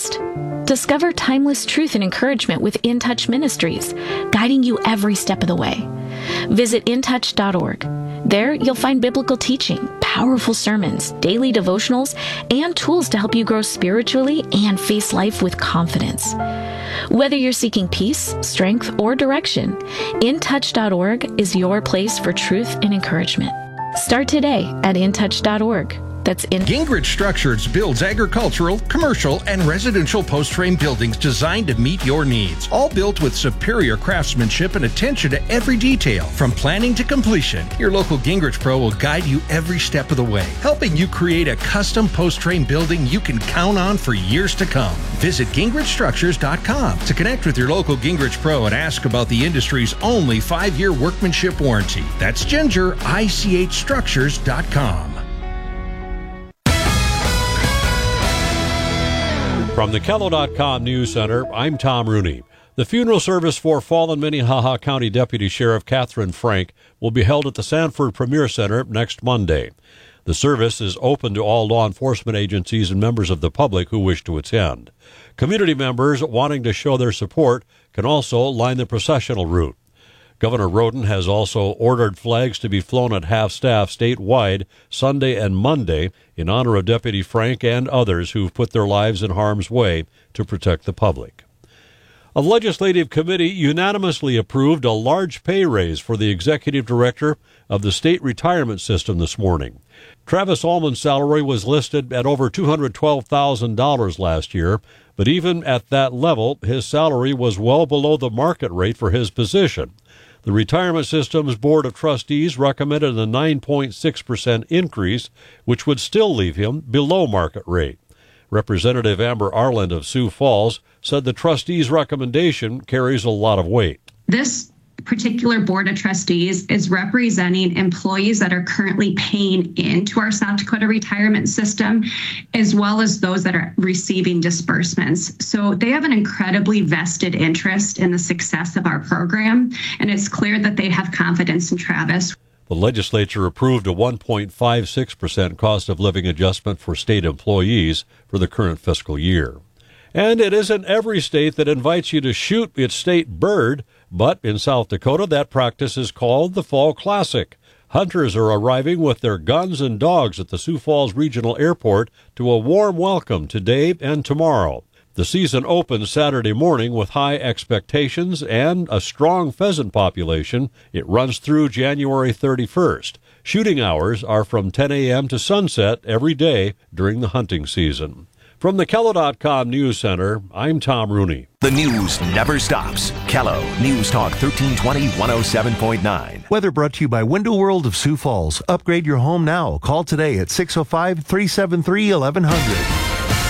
trust. Discover timeless truth and encouragement with In Touch Ministries, guiding you every step of the way. Visit intouch.org. There, you'll find biblical teaching, powerful sermons, daily devotionals, and tools to help you grow spiritually and face life with confidence. Whether you're seeking peace, strength, or direction, intouch.org is your place for truth and encouragement. Start today at intouch.org. That's in Gingrich Structures builds agricultural, commercial, and residential post-frame buildings designed to meet your needs. All built with superior craftsmanship and attention to every detail. From planning to completion, your local Gingrich Pro will guide you every step of the way, helping you create a custom post-frame building you can count on for years to come. Visit GingrichStructures.com to connect with your local Gingrich Pro and ask about the industry's only 5-year workmanship warranty. That's GingerICHStructures.com. From the Kello.com News Center, I'm Tom Rooney. The funeral service for fallen Minnehaha County Deputy Sheriff Catherine Frank will be held at the Sanford Premier Center next Monday. The service is open to all law enforcement agencies and members of the public who wish to attend. Community members wanting to show their support can also line the processional route. Governor Roden has also ordered flags to be flown at half-staff statewide Sunday and Monday in honor of Deputy Frank and others who've put their lives in harm's way to protect the public. A legislative committee unanimously approved a large pay raise for the executive director of the state retirement system this morning. Travis Ullman's salary was listed at over $212,000 last year, but even at that level, his salary was well below the market rate for his position. The Retirement System's Board of Trustees recommended a 9.6% increase, which would still leave him below market rate. Representative Amber Arland of Sioux Falls said the trustees' recommendation carries a lot of weight. This particular Board of Trustees is representing employees that are currently paying into our South Dakota retirement system, as well as those that are receiving disbursements. So they have an incredibly vested interest in the success of our program, and it's clear that they have confidence in Travis. The legislature approved a 1.56% cost of living adjustment for state employees for the current fiscal year. And it isn't every state that invites you to shoot its state bird, but in South Dakota, that practice is called the Fall Classic. Hunters are arriving with their guns and dogs at the Sioux Falls Regional Airport to a warm welcome today and tomorrow. The season opens Saturday morning with high expectations and a strong pheasant population. It runs through January 31st. Shooting hours are from 10 a.m. to sunset every day during the hunting season. From the Kello.com News Center, I'm Tom Rooney. The news never stops. Kello News Talk 1320 107.9. Weather brought to you by Window World of Sioux Falls. Upgrade your home now. Call today at 605-373-1100.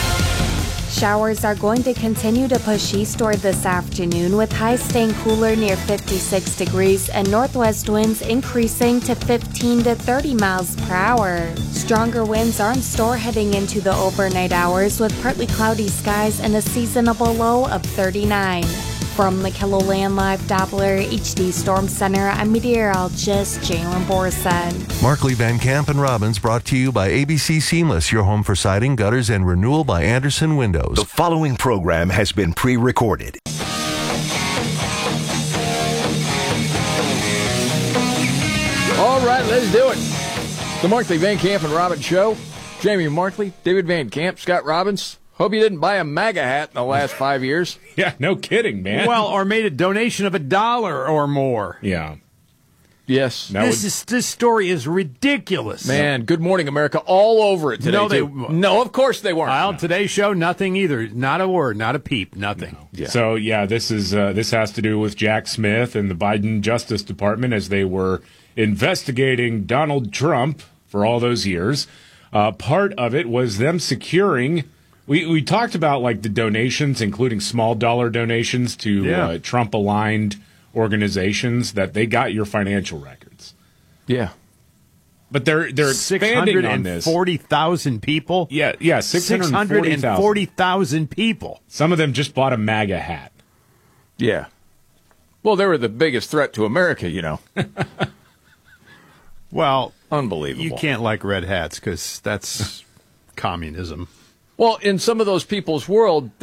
Showers are going to continue to push eastward this afternoon, with highs staying cooler near 56 degrees and northwest winds increasing to 15 to 30 miles per hour. Stronger winds are in store heading into the overnight hours, with partly cloudy skies and a seasonable low of 39. From the KELOLAND Live Doppler HD Storm Center, I'm meteorologist Jalen Borson. Markley, Van Camp, and Robbins brought to you by ABC Seamless, your home for siding, gutters, and renewal by Anderson Windows. The following program has been pre-recorded. All right, let's do it. The Markley, Van Camp, and Robbins Show. Jamie Markley, David Van Camp, Scott Robbins. Hope you didn't buy a MAGA hat in the last 5 years. Yeah, no kidding, man. Well, or made a donation of $1 or more. Yeah. Yes. This story is ridiculous. Man, Good Morning America all over it today. No, of course they weren't. Well, today's show, nothing either. Not a word, not a peep, nothing. No. Yeah. So, this has to do with Jack Smith and the Biden Justice Department as they were investigating Donald Trump for all those years. Part of it was them securing. We talked about like the donations, including small dollar donations to Trump-aligned organizations, that they got your financial records. Yeah. But they're expanding on this. 640,000 people? Yeah, 640,000 people. Some of them just bought a MAGA hat. Yeah. Well, they were the biggest threat to America, you know. Well, unbelievable. You can't like red hats because that's communism. Well, in some of those people's world,